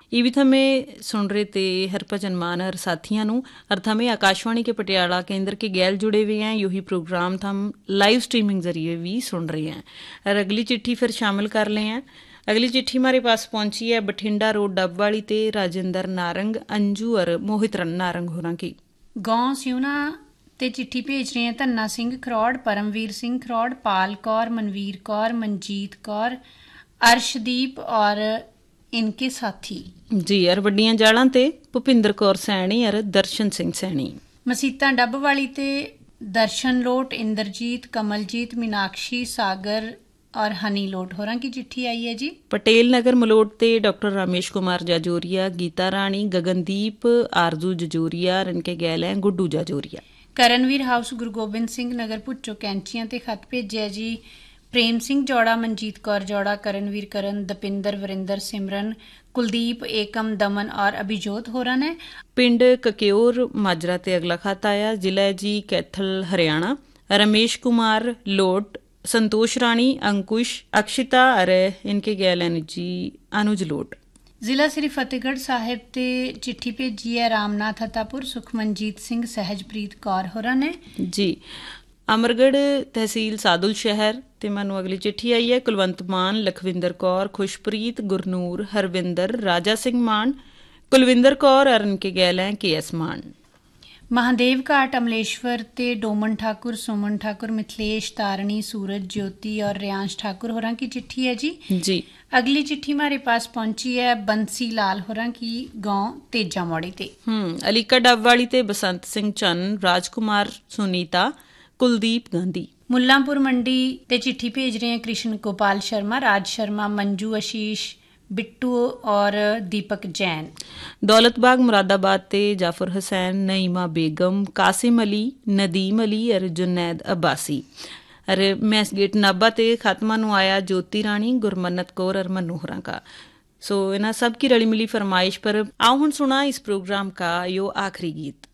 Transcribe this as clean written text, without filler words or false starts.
ये भी थमे सुन रहे थे हरभजन मान और साथियों नू। और थमे आकाशवाणी के पटियाला केंद्र के गैल जुड़े हुए हैं। यही प्रोग्राम हम लाइव स्ट्रीमिंग जरिए भी सुन रहे हैं। और अगली चिट्ठी फिर शामिल कर ले हैं। अगली चिट्ठी हमारे पास पहुंची है बठिंडा रोड डब वाली ते राजेंद्र नारंग, अंजू और मोहित नारंग होਰਾਂ की। गांव सियूना ते चिट्ठी भेज रहे हैं धन्ना सिंह खरौड़, परमवीर सिंह खरौड़, पाल कौर, मनवीर कौर, मनजीत कौर, अर्शदीप और इनके साथी जी। और वड्डियां जालां ते भुपिंदर कौर सैनी और दर्शन सिंह सैनी। मसीता डब वाली ते दर्शन लोट, इंद्रजीत, कमलजीत, मीनाक्षी, सागर और हनी लोट होਰਾਂ की चिट्ठी आई है जी। पटेल नगर मलोट ते डॉक्टर रमेश कुमार जाजोरिया, गीता रानी, गगनदीप, आरजू जजोरिया, इनके गैल हैं गुड्डू जाजोरिया। करणवीर हाउस गुरु गोबिंद सिंह नगर भुच्चो कैंचियां ते खत भेजिया जी। प्रेम सिंह जौड़ा, मनजीत कौर जौड़ा, करणवीर करण, दपिंदर, वरिंदर, सिमरन, कुलदीप, एकम, दमन और अभिजोत होਰਾਂ ने। पिंड कक्योर माजरा ते अगला खत आया। जिला है जी कैथल हरियाणा। रमेश कुमार लोट, संतोष रानी, अंकुश, अक्षिता और इनके गैल हैं जी अनुज लोट। जिला श्री फतेहगढ़ साहिब ते चिट्ठी भेजी है रामनाथ हतापुर, सुखमनजीत सिंह, सहजप्रीत कौर होਰਾਂ ने जी। अमरगढ़ तहसील सादुल शहर ते मैनू अगली चिट्ठी आई है कुलवंत मान, लखविंदर कौर, खुशप्रीत, गुरनूर, हरविंदर, राजा सिंह मान, कुलविंदर कौर और इनके गैल हैं के एस मान। महादेव घाट अमलेश्वर ते डोमन ठाकुर, सुमन ठाकुर, मिथिलेश, तारणी, सूरज, ज्योति और रियांश ठाकुर होਰਾਂ की चिट्ठी है जी। अगली चिट्ठी हमारे पास पहुंची है बंसी लाल होਰਾਂ की, गांव तेजा मोड़ी ते। अलीका डब वाली ते बसंत सिंह चंद, राजकुमार, सुनीता, कुलदीप गांधी। मुल्लांपुर मंडी ते चिट्ठी भेज रहे हैं कृष्ण गोपाल शर्मा, राज शर्मा, मंजू, आशीष, बिट्टू और दीपक जैन। दौलत बाग मुरादाबाद ते जाफर हुसैन, नईमा बेगम, कासिम अली, नदीम अली और जुनैद अब्बासी। और मैस गेट नाभा ते खात्मा नू आया ज्योति रानी, गुरमन्नत कौर और मन्नू होਰਾਂ का। सो इन्ह सब की रली मिली फरमाइश पर आओ हुण सुना इस प्रोग्राम का यो आखिरी गीत।